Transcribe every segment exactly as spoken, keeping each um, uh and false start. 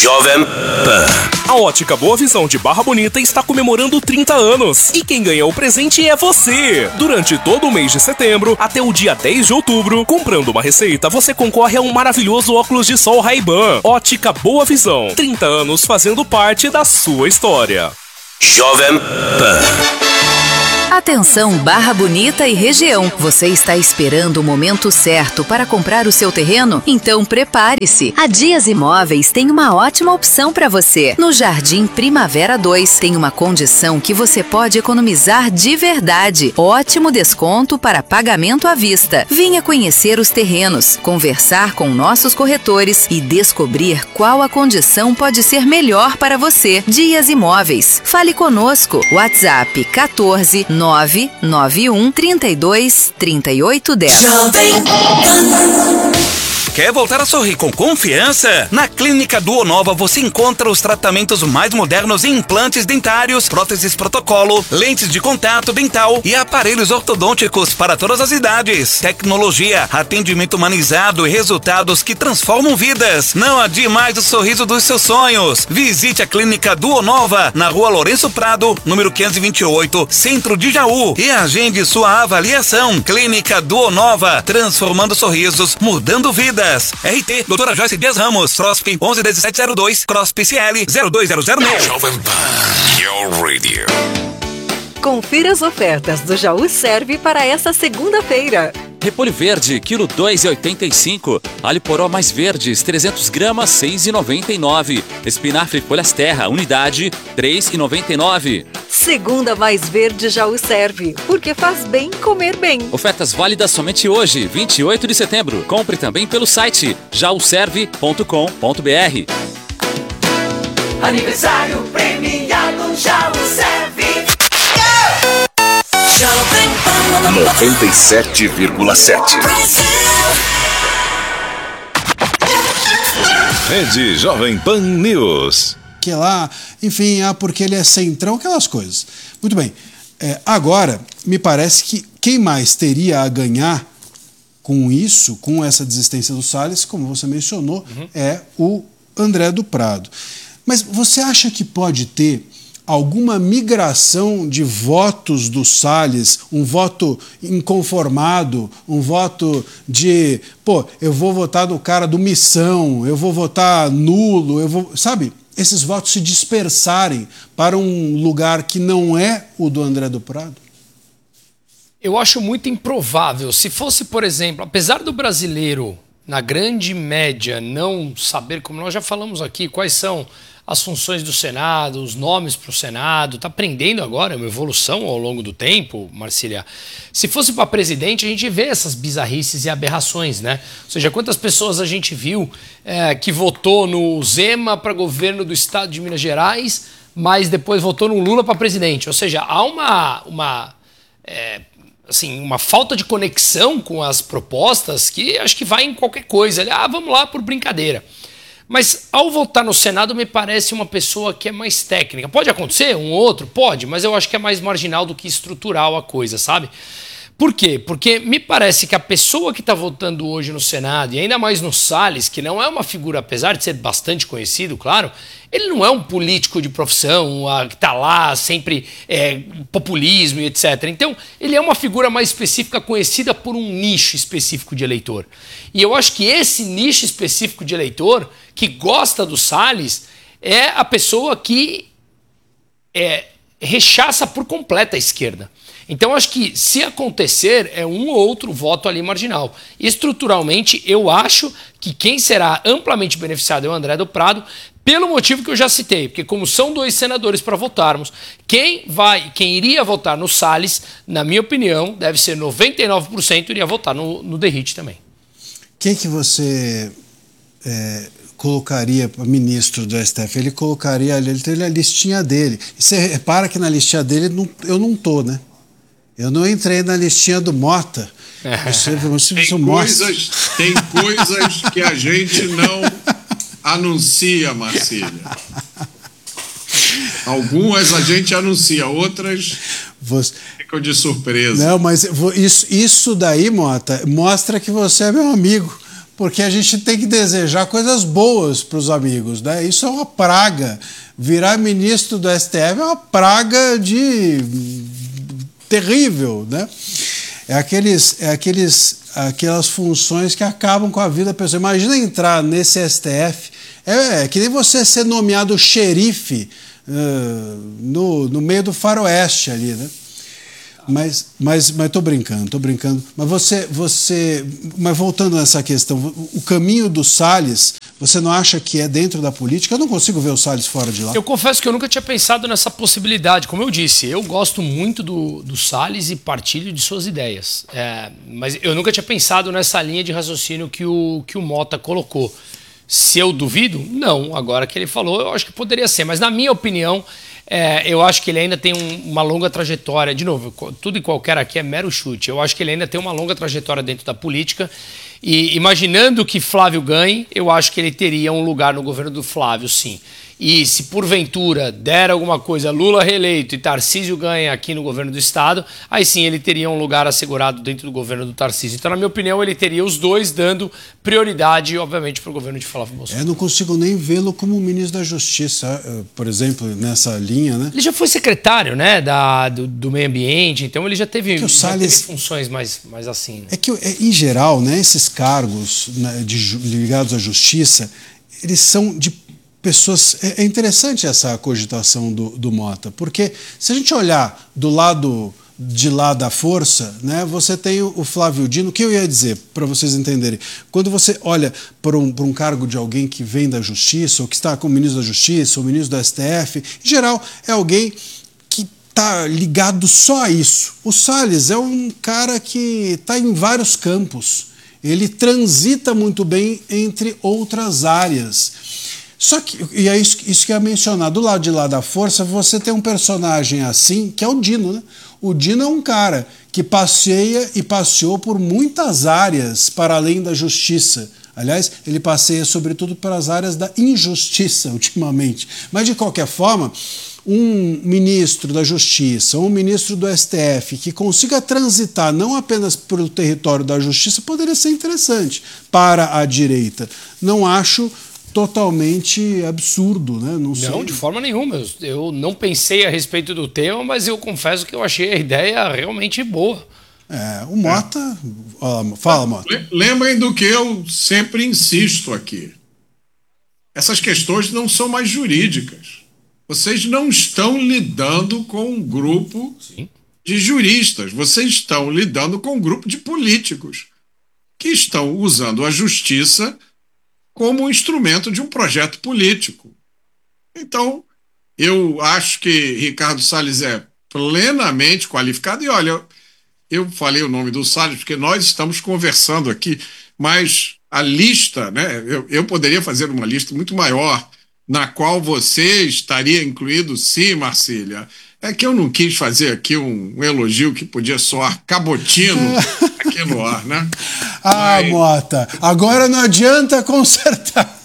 Jovem Pan. A Ótica Boa Visão de Barra Bonita está comemorando trinta anos. E quem ganha o presente é você. Durante todo o mês de setembro, até o dia dez de outubro, comprando uma receita, você concorre a um maravilhoso óculos de sol Ray-Ban. Ótica Boa Visão. trinta anos fazendo parte da sua história. Jovem Pan. Atenção Barra Bonita e região, você está esperando o momento certo para comprar o seu terreno? Então prepare-se! A Dias Imóveis tem uma ótima opção para você. No Jardim Primavera dois tem uma condição que você pode economizar de verdade. Ótimo desconto para pagamento à vista. Venha conhecer os terrenos, conversar com nossos corretores e descobrir qual a condição pode ser melhor para você. Dias Imóveis. Fale conosco. WhatsApp quatorze nove nove um, trinta e dois, trinta e oito, dez. Quer voltar a sorrir com confiança? Na Clínica Duonova você encontra os tratamentos mais modernos em implantes dentários, próteses protocolo, lentes de contato dental e aparelhos ortodônticos para todas as idades. Tecnologia, atendimento humanizado e resultados que transformam vidas. Não adie mais o sorriso dos seus sonhos. Visite a Clínica Duonova na Rua Lourenço Prado, número quinhentos e vinte e oito, Centro de Jaú, e agende sua avaliação. Clínica Duonova, transformando sorrisos, mudando vidas. R T, doutora Joyce Dias Ramos, CROSP onze dezessete zero dois, CROSP C L zero dois zero zero seis. Jovem Pan, your radio. Confira as ofertas do Jaú Serve para esta segunda-feira. Repolho verde, quilo dois reais e oitenta e cinco. Alho poró mais verdes, trezentos gramas, seis reais e noventa e nove. Espinafre folhas terra, unidade, três reais e noventa e nove. Segunda mais verde Jaú Serve, porque faz bem comer bem. Ofertas válidas somente hoje, vinte e oito de setembro. Compre também pelo site jau serve ponto com ponto b r. Aniversário premiado Jaú Serve. noventa e sete vírgula sete. Rede Jovem Pan News. Que lá, enfim, ah, porque ele é centrão, aquelas coisas. Muito bem. É, agora, me parece que quem mais teria a ganhar com isso, com essa desistência do Salles, como você mencionou, uhum. é o André do Prado. Mas você acha que pode ter alguma migração de votos do Salles, um voto inconformado, um voto de, pô, eu vou votar no cara do Missão, eu vou votar nulo, eu vou, sabe? Esses votos se dispersarem para um lugar que não é o do André do Prado? Eu acho muito improvável. Se fosse, por exemplo, apesar do brasileiro, na grande média, não saber, como nós já falamos aqui, quais são as funções do Senado, os nomes para o Senado, está aprendendo agora, é uma evolução ao longo do tempo, Marcília. Se fosse para presidente, a gente vê essas bizarrices e aberrações, né? Ou seja, quantas pessoas a gente viu é, que votou no Zema para governo do estado de Minas Gerais, mas depois votou no Lula para presidente. Ou seja, há uma, uma, é, assim, uma falta de conexão com as propostas que acho que vai em qualquer coisa. Ah, vamos lá por brincadeira. Mas ao votar no Senado me parece uma pessoa que é mais técnica. Pode acontecer, um ou outro? Pode, mas eu acho que é mais marginal do que estrutural a coisa, sabe? Por quê? Porque me parece que a pessoa que está votando hoje no Senado, e ainda mais no Salles, que não é uma figura, apesar de ser bastante conhecido, claro, ele não é um político de profissão a, que está lá sempre é, populismo e etcétera. Então, ele é uma figura mais específica, conhecida por um nicho específico de eleitor. E eu acho que esse nicho específico de eleitor, que gosta do Salles, é a pessoa que é, rechaça por completa a esquerda. Então, acho que se acontecer, é um ou outro voto ali marginal. Estruturalmente, eu acho que quem será amplamente beneficiado é o André do Prado, pelo motivo que eu já citei, porque como são dois senadores para votarmos, quem vai, quem iria votar no Salles, na minha opinião, deve ser noventa e nove por cento iria votar no, no Derrite também. Quem que você é, colocaria para ministro do S T F? Ele colocaria, ele tem a listinha dele. E você repara que na listinha dele não, eu não tô, né? Eu não entrei na listinha do Mota. Você, você, tem, você coisas, tem coisas que a gente não anuncia, Marcília. Algumas a gente anuncia, outras você... ficam de surpresa. Não, mas isso, isso daí, Mota, mostra que você é meu amigo. porque a gente tem que desejar coisas boas para os amigos, né? Isso é uma praga. Virar ministro do S T F é uma praga de terrível, né? É aqueles, é aqueles, aquelas funções que acabam com a vida da pessoa. Imagina entrar nesse S T F, é, é que nem você ser nomeado xerife uh, no, no meio do faroeste ali, né? Mas, mas, mas tô brincando, tô brincando. Mas você, você, mas voltando nessa questão, o caminho do Salles, você não acha que é dentro da política? Eu não consigo ver o Salles fora de lá. Eu confesso que eu nunca tinha pensado nessa possibilidade. Como eu disse, eu gosto muito do, do Salles e partilho de suas ideias. É, mas eu nunca tinha pensado nessa linha de raciocínio que o, que o Mota colocou. Se eu duvido? Não. Agora que ele falou, eu acho que poderia ser. Mas na minha opinião, é, eu acho que ele ainda tem um, uma longa trajetória. De novo, tudo e qualquer aqui é mero chute. Eu acho que ele ainda tem uma longa trajetória dentro da política. E imaginando que Flávio ganhe, eu acho que ele teria um lugar no governo do Flávio, sim. E se porventura der alguma coisa, Lula reeleito e Tarcísio ganha aqui no governo do estado, aí sim ele teria um lugar assegurado dentro do governo do Tarcísio. Então, na minha opinião, ele teria os dois dando prioridade, obviamente, para o governo de Flávio Bolsonaro. Eu não consigo nem vê-lo como ministro da Justiça, por exemplo, nessa linha, né? Ele já foi secretário, né, da, do, do meio ambiente, então ele já teve, que o já Salles... teve funções mais, mais assim. Né? É que, em geral, né, esses cargos, né, de, ligados à justiça, eles são de pessoas... É interessante essa cogitação do, do Mota, porque se a gente olhar do lado de lá da força, né, você tem o Flávio Dino. O que eu ia dizer, para vocês entenderem? Quando você olha para um, para um cargo de alguém que vem da justiça, ou que está como ministro da Justiça, ou ministro do S T F, em geral, é alguém que está ligado só a isso. O Salles é um cara que está em vários campos. Ele transita muito bem entre outras áreas. Só que, e é isso, isso que eu ia mencionar, do lado de lá da força, você tem um personagem assim, que é o Dino, né? O Dino é um cara que passeia e passeou por muitas áreas para além da justiça. Aliás, ele passeia sobretudo pelas áreas da injustiça ultimamente. Mas, de qualquer forma, um ministro da Justiça ou um ministro do S T F que consiga transitar não apenas pelo território da justiça poderia ser interessante para a direita. Não acho totalmente absurdo, né? Não, sei. Não, de forma nenhuma. Eu não pensei a respeito do tema, mas eu confesso que eu achei a ideia realmente boa. É, o Mota... É. Fala, Mota. Lembrem do que eu sempre insisto aqui. Essas questões não são mais jurídicas. Vocês não estão lidando com um grupo Sim. de juristas. Vocês estão lidando com um grupo de políticos que estão usando a justiça como um instrumento de um projeto político. Então, eu acho que Ricardo Salles é plenamente qualificado. E olha, eu falei o nome do Salles porque nós estamos conversando aqui, mas a lista, né, eu, eu poderia fazer uma lista muito maior, na qual você estaria incluído, sim, Marcília. É que eu não quis fazer aqui um, um elogio que podia soar cabotino aqui no ar, né? Ah, Mas... Mota, agora não adianta consertar.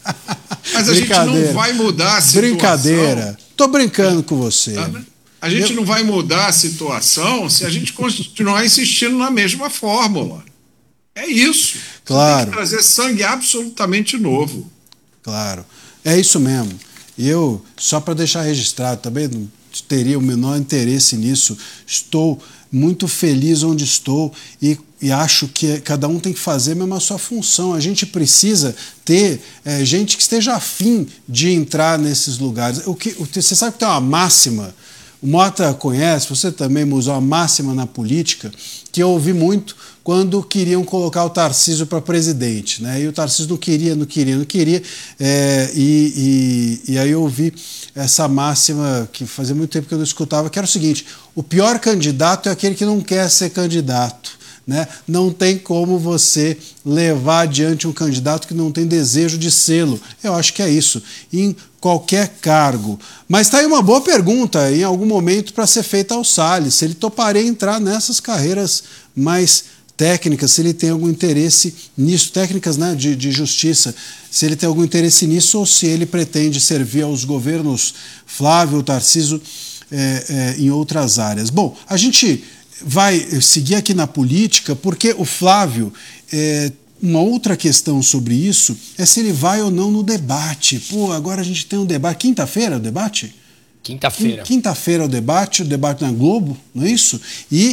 Mas a gente não vai mudar a situação. Brincadeira. Tô brincando com você. A gente eu... não vai mudar a situação se a gente continuar insistindo na mesma fórmula. É isso. Claro. Você tem que trazer sangue absolutamente novo. Claro. É isso mesmo. E eu, só para deixar registrado, também não teria o menor interesse nisso. Estou muito feliz onde estou e, e acho que cada um tem que fazer mesmo a sua função. A gente precisa ter é, gente que esteja afim de entrar nesses lugares. O que, o, você sabe que tem uma máxima, o Mota conhece, você também usou uma máxima na política, que eu ouvi muito quando queriam colocar o Tarcísio para presidente, né? E o Tarcísio não queria, não queria, não queria, é, e, e, e aí eu ouvi essa máxima que fazia muito tempo que eu não escutava, que era o seguinte: o pior candidato é aquele que não quer ser candidato, né? Não tem como você levar adiante um candidato que não tem desejo de sê-lo. Eu acho que é isso, em qualquer cargo. Mas está aí uma boa pergunta, em algum momento, para ser feita ao Salles, se ele toparia entrar nessas carreiras mais técnicas, se ele tem algum interesse nisso, técnicas, né, de, de justiça, se ele tem algum interesse nisso ou se ele pretende servir aos governos Flávio, Tarcísio, é, é, em outras áreas. Bom, a gente vai seguir aqui na política porque o Flávio é, uma outra questão sobre isso é se ele vai ou não no debate. Pô, agora a gente tem um debate. Quinta-feira é o debate? Quinta-feira. Quinta-feira é o debate, o debate na Globo, não é isso? E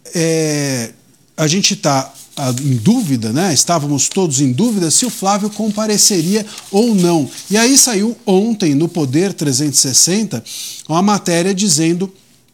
é, a gente está em dúvida, né? Estávamos todos em dúvida se o Flávio compareceria ou não. E aí saiu ontem no Poder trezentos e sessenta uma matéria dizendo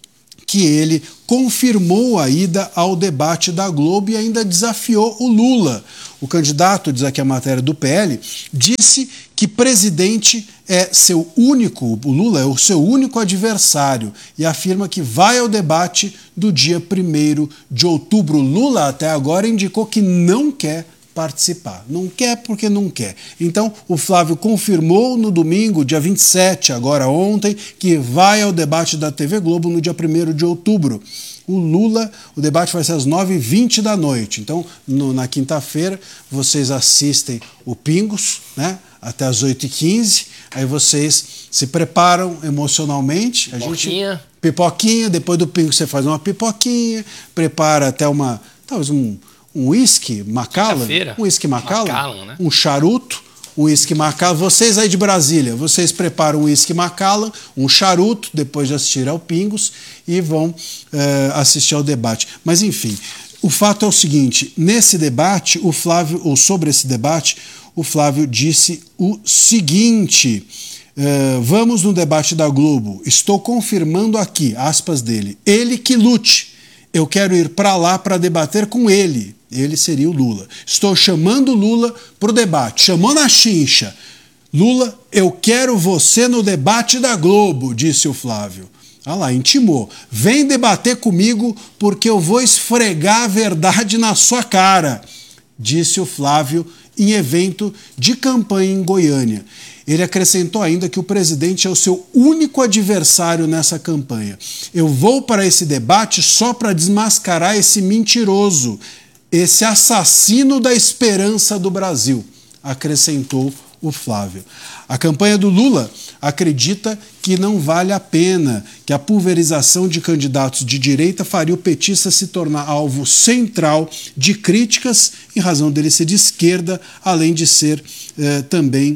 que ele confirmou a ida ao debate da Globo e ainda desafiou o Lula. O candidato, diz aqui a matéria do P L, disse que presidente é seu único, o Lula é o seu único adversário e afirma que vai ao debate do dia primeiro de outubro. Lula até agora indicou que não quer participar. Não quer porque não quer. Então, o Flávio confirmou no domingo, dia vinte e sete, agora ontem, que vai ao debate da T V Globo no dia primeiro de outubro. O Lula, o debate vai ser às nove e vinte da noite. Então, no, na quinta-feira, vocês assistem o Pingos, né? Até às oito e quinze. Aí vocês se preparam emocionalmente. A pipoquinha. Gente, pipoquinha. Depois do Pingos você faz uma pipoquinha. Prepara até uma, talvez um um uísque Macallan, um uísque Macallan, Macallan né? um charuto, um uísque Macallan. Vocês aí de Brasília, vocês preparam um uísque Macallan, um charuto, depois de assistir ao Pingos, e vão uh, assistir ao debate. Mas, enfim, o fato é o seguinte, nesse debate, o Flávio, ou sobre esse debate, o Flávio disse o seguinte... Uh, vamos no debate da Globo, estou confirmando aqui, aspas dele, ele que lute. Eu quero ir para lá para debater com ele. Ele seria o Lula. Estou chamando o Lula para o debate. Chamou na chincha. Lula, eu quero você no debate da Globo, disse o Flávio. Ah lá, intimou. Vem debater comigo porque eu vou esfregar a verdade na sua cara, disse o Flávio em evento de campanha em Goiânia. Ele acrescentou ainda que o presidente é o seu único adversário nessa campanha. Eu vou para esse debate só para desmascarar esse mentiroso, esse assassino da esperança do Brasil, acrescentou o Flávio. A campanha do Lula acredita que não vale a pena, que a pulverização de candidatos de direita faria o petista se tornar alvo central de críticas em razão dele ser de esquerda, além de ser eh, também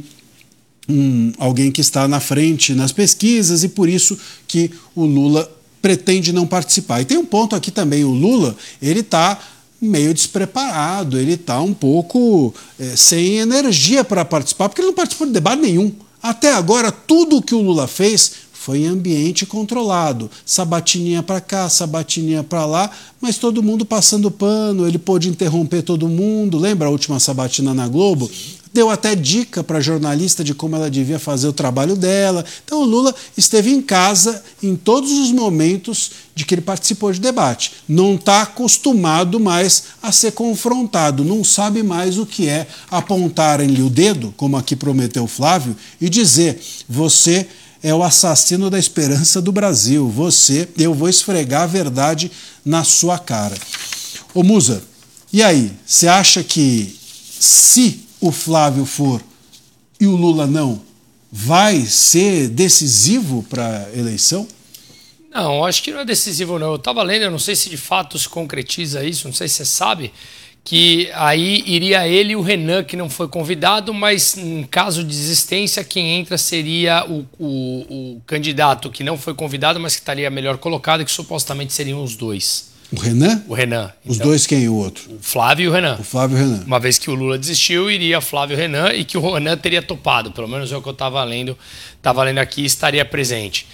Um, alguém que está na frente nas pesquisas e por isso que o Lula pretende não participar. E tem um ponto aqui também, o Lula, ele está meio despreparado, ele está um pouco é, sem energia para participar, porque ele não participou de debate nenhum. Até agora, tudo o que o Lula fez foi em ambiente controlado, sabatininha para cá, sabatininha para lá, mas todo mundo passando pano, ele pôde interromper todo mundo, lembra a última sabatina na Globo? Deu até dica para a jornalista de como ela devia fazer o trabalho dela. Então o Lula esteve em casa em todos os momentos de que ele participou de debate. Não está acostumado mais a ser confrontado, não sabe mais o que é apontarem-lhe o dedo, como aqui prometeu o Flávio, e dizer, você é o assassino da esperança do Brasil, você, eu vou esfregar a verdade na sua cara. Ô Musa, e aí, você acha que se o Flávio for e o Lula não, vai ser decisivo para a eleição? Não, acho que não é decisivo não. Eu estava lendo, eu não sei se de fato se concretiza isso, não sei se você sabe, que aí iria ele e o Renan, que não foi convidado, mas em caso de desistência, quem entra seria o, o, o candidato que não foi convidado, mas que estaria melhor colocado, que supostamente seriam os dois. O Renan? O Renan. Os então, dois quem e o outro? O Flávio e o Renan. O Flávio e o Renan. Uma vez que o Lula desistiu, iria Flávio e o Renan e que o Renan teria topado, pelo menos é o que eu estava lendo, estava lendo aqui, estaria presente.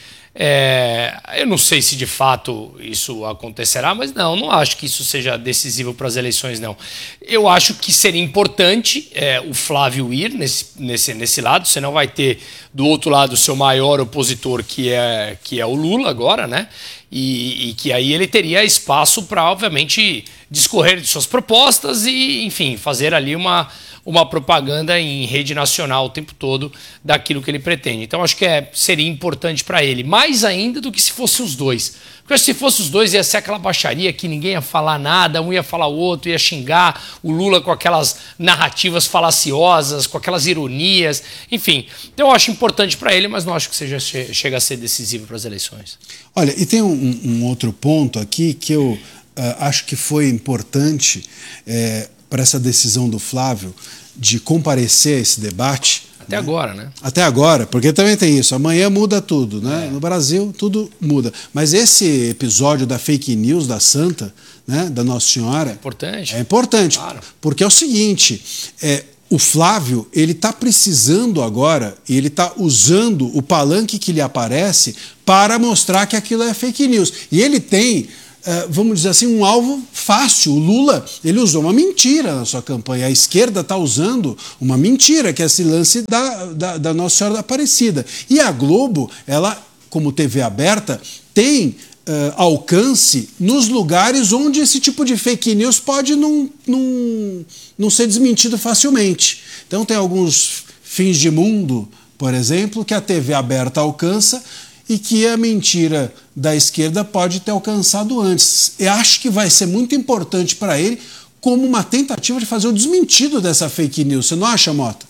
É, eu não sei se de fato isso acontecerá, mas não, não acho que isso seja decisivo para as eleições, não. Eu acho que seria importante é, o Flávio ir nesse, nesse, nesse lado, você não vai ter do outro lado o seu maior opositor, que é, que é o Lula agora, né? E, e que aí ele teria espaço para, obviamente, discorrer de suas propostas e, enfim, fazer ali uma, uma propaganda em rede nacional o tempo todo daquilo que ele pretende. Então, acho que é, seria importante para ele, mais ainda do que se fosse os dois. Porque se fosse os dois, ia ser aquela baixaria que ninguém ia falar nada, um ia falar o outro, ia xingar o Lula com aquelas narrativas falaciosas, com aquelas ironias, enfim. Então, eu acho importante para ele, mas não acho que seja, chega a ser decisivo para as eleições. Olha, e tem um, um outro ponto aqui que eu uh, acho que foi importante. É, para essa decisão do Flávio de comparecer a esse debate. Até agora, né? Até agora, porque também tem isso. Amanhã muda tudo, né? É. No Brasil, tudo muda. Mas esse episódio da fake news da Santa, né? Da Nossa Senhora... É importante. É importante. Claro. Porque é o seguinte, é, o Flávio, ele está precisando agora, e ele está usando o palanque que lhe aparece para mostrar que aquilo é fake news. E ele tem... Uh, vamos dizer assim, um alvo fácil. O Lula, ele usou uma mentira na sua campanha. A esquerda está usando uma mentira, que é esse lance da, da, da Nossa Senhora da Aparecida. E a Globo, ela, como T V aberta, tem uh, alcance nos lugares onde esse tipo de fake news pode não, não, não ser desmentido facilmente. Então tem alguns fins de mundo, por exemplo, que a T V aberta alcança e que a mentira da esquerda pode ter alcançado antes. Eu acho que vai ser muito importante para ele como uma tentativa de fazer o desmentido dessa fake news. Você não acha, Mota?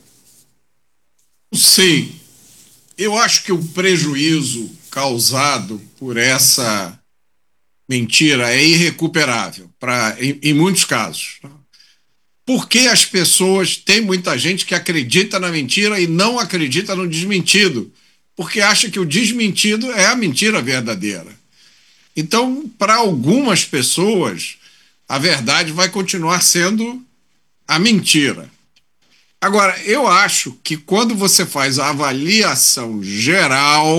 Sim. Eu acho que o prejuízo causado por essa mentira é irrecuperável, pra, em, em muitos casos. Porque as pessoas, tem muita gente que acredita na mentira e não acredita no desmentido, porque acha que o desmentido é a mentira verdadeira. Então, para algumas pessoas, a verdade vai continuar sendo a mentira. Agora, eu acho que quando você faz a avaliação geral,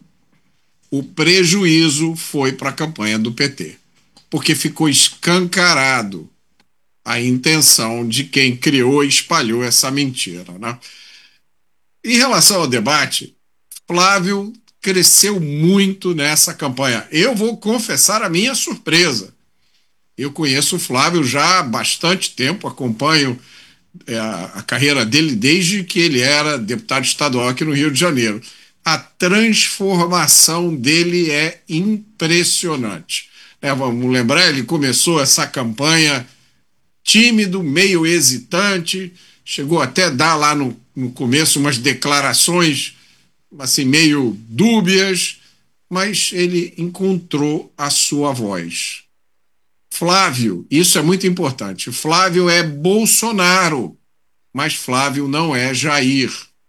o prejuízo foi para a campanha do P T, porque ficou escancarado a intenção de quem criou e espalhou essa mentira, né? Em relação ao debate, Flávio cresceu muito nessa campanha. Eu vou confessar a minha surpresa. Eu conheço o Flávio já há bastante tempo, acompanho é, a carreira dele desde que ele era deputado estadual aqui no Rio de Janeiro. A transformação dele é impressionante. É, vamos lembrar, ele começou essa campanha tímido, meio hesitante, chegou até a dar lá no, no começo umas declarações assim, meio dúbias, mas ele encontrou a sua voz. Flávio, isso é muito importante, Flávio é Bolsonaro, mas Flávio não é Jair.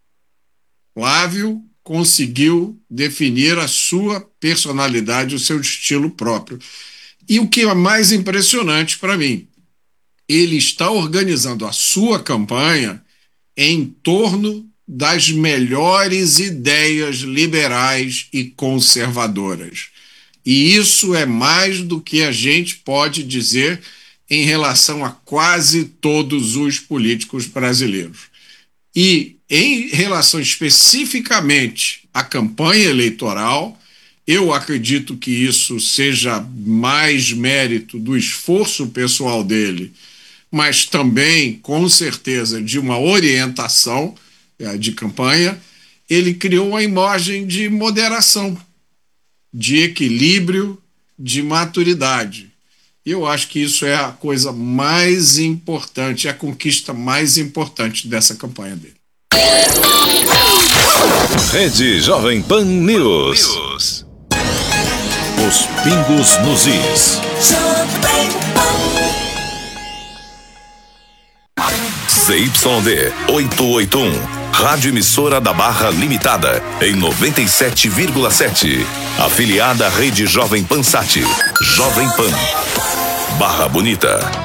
Flávio conseguiu definir a sua personalidade, o seu estilo próprio. E o que é mais impressionante para mim, ele está organizando a sua campanha em torno das melhores ideias liberais e conservadoras. E isso é mais do que a gente pode dizer em relação a quase todos os políticos brasileiros. E em relação especificamente à campanha eleitoral, eu acredito que isso seja mais mérito do esforço pessoal dele, mas também, com certeza, de uma orientação de campanha. Ele criou uma imagem de moderação, de equilíbrio, de maturidade. E eu acho que isso é a coisa mais importante, é a conquista mais importante dessa campanha dele. Rede Jovem Pan News. Os pingos nos is. Z Y D oitocentos e oitenta e um, Rádio Emissora da Barra Limitada, em noventa e sete vírgula sete. Afiliada à Rede Jovem Pan Sat. Jovem Pan. Barra Bonita.